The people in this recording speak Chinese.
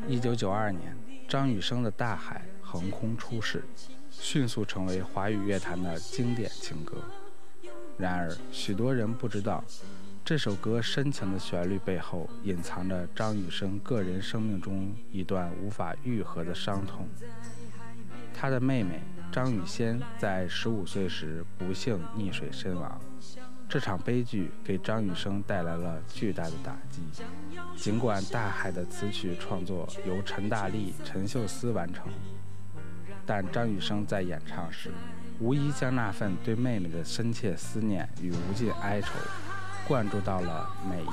1992年，张雨生的《大海》横空出世，迅速成为华语乐坛的经典情歌。然而，许多人不知道，这首歌深情的旋律背后隐藏着张雨生个人生命中一段无法愈合的伤痛。他的妹妹张雨仙在15岁时不幸溺水身亡，这场悲剧给张雨生带来了巨大的打击。尽管《大海》的词曲创作由陈大力、陈秀斯完成，但张雨生在演唱时，无疑将那份对妹妹的深切思念与无尽哀愁灌注到了每一